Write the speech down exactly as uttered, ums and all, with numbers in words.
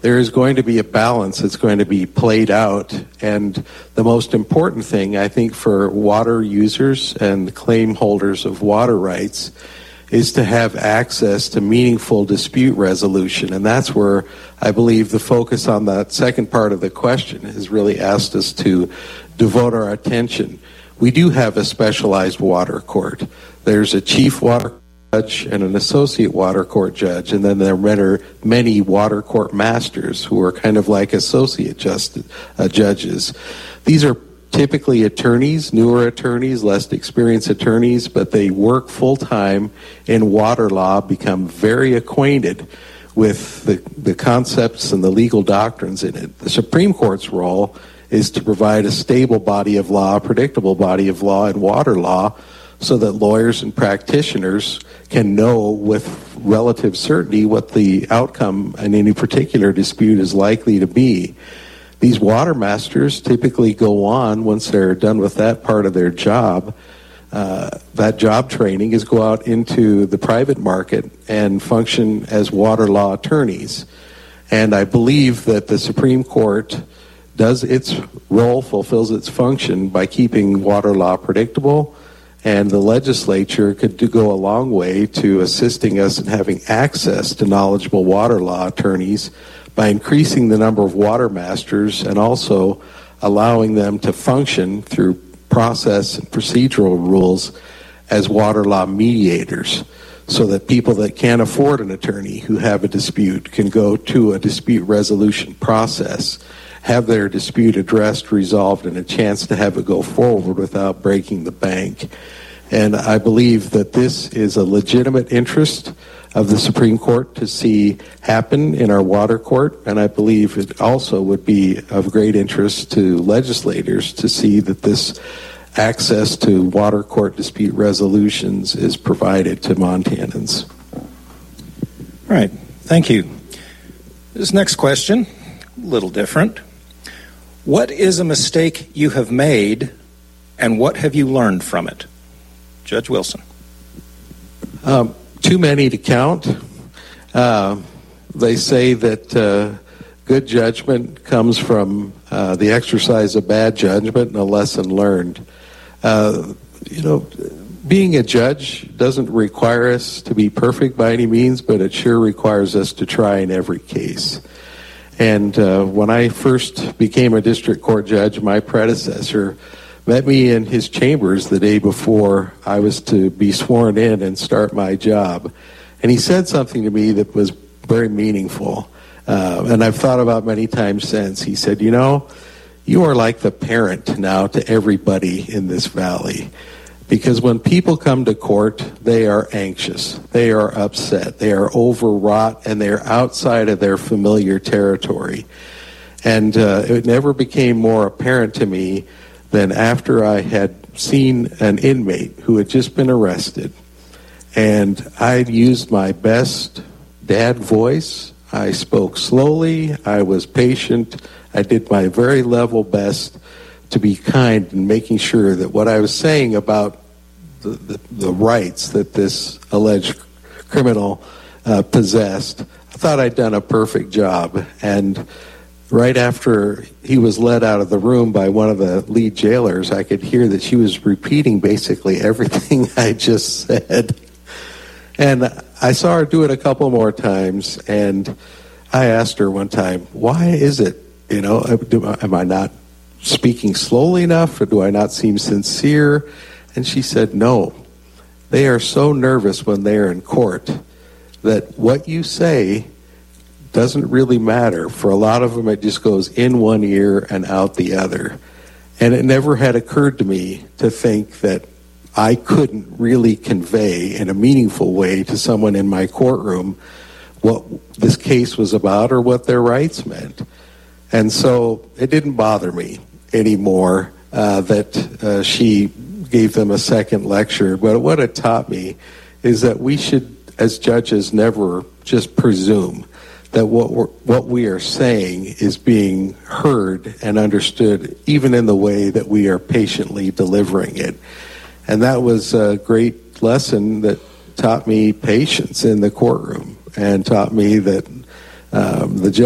there is going to be a balance that's going to be played out. And the most important thing, I think, for water users and claim holders of water rights is to have access to meaningful dispute resolution. And that's where I believe the focus on that second part of the question has really asked us to devote our attention. We do have a specialized water court. There's a chief water judge and an associate water court judge, and then there are many water court masters who are kind of like associate just, uh, judges. These are typically attorneys, newer attorneys, less experienced attorneys, but they work full-time in water law, become very acquainted with the, the concepts and the legal doctrines in it. The Supreme Court's role is to provide a stable body of law, a predictable body of law in water law, so that lawyers and practitioners can know with relative certainty what the outcome in any particular dispute is likely to be. These water masters typically go on, once they're done with that part of their job, uh, that job training is go out into the private market and function as water law attorneys. And I believe that the Supreme Court does its role, fulfills its function by keeping water law predictable, and the legislature could do, go a long way to assisting us in having access to knowledgeable water law attorneys by increasing the number of water masters and also allowing them to function through process and procedural rules as water law mediators, so that people that can't afford an attorney who have a dispute can go to a dispute resolution process, have their dispute addressed, resolved, and a chance to have it go forward without breaking the bank. And I believe that this is a legitimate interest of the Supreme Court to see happen in our water court, and I believe it also would be of great interest to legislators to see that this access to water court dispute resolutions is provided to Montanans. All right, thank you. This next question, a little different. What is a mistake you have made, and what have you learned from it? Judge Wilson. Um, too many to count. Uh, they say that uh, good judgment comes from uh, the exercise of bad judgment and a lesson learned. Uh, you know, being a judge doesn't require us to be perfect by any means, but it sure requires us to try in every case. And uh, when I first became a district court judge, my predecessor met me in his chambers the day before I was to be sworn in and start my job. And he said something to me that was very meaningful. Uh, and I've thought about many times since. He said, you know, you are like the parent now to everybody in this valley. Because when people come to court, they are anxious, they are upset, they are overwrought, and they are outside of their familiar territory. And uh, it never became more apparent to me than after I had seen an inmate who had just been arrested. And I used my best dad voice. I spoke slowly, I was patient, I did my very level best to be kind in making sure that what I was saying about the, the, the rights that this alleged criminal uh, possessed, I thought I'd done a perfect job. And right after he was led out of the room by one of the lead jailers, I could hear that she was repeating basically everything I just said. And I saw her do it a couple more times, and I asked her one time, why is it, you know, am I not speaking slowly enough, or do I not seem sincere? And she said, no, they are so nervous when they are in court that what you say doesn't really matter. For a lot of them, it just goes in one ear and out the other. And it never had occurred to me to think that I couldn't really convey in a meaningful way to someone in my courtroom what this case was about or what their rights meant. And so it didn't bother me anymore uh, that uh, she gave them a second lecture. But what it taught me is that we should, as judges, never just presume that what we're, what we are saying is being heard and understood, even in the way that we are patiently delivering it. And that was a great lesson that taught me patience in the courtroom and taught me that um, the